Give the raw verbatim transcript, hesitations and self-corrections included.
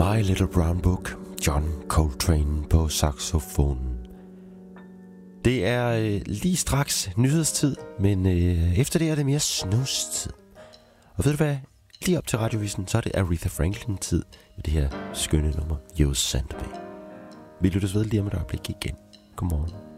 My Little Brown Book, John Coltrane på saxofonen. Det er øh, lige straks nyhedstid, men øh, efter det er det mere snustid. Og ved du hvad? Lige op til Radiovisen, så er det Aretha Franklin-tid med det her skønne nummer, You Sent Me. Vi lyttes ved lige om et øjeblik igen. Godmorgen.